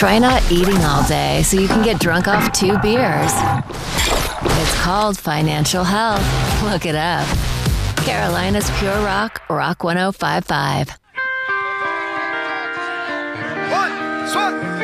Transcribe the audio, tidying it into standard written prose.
Try not eating all day so you can get drunk off 2 beers. It's called financial health. Look it up. Carolina's Pure Rock, Rock 1055. One,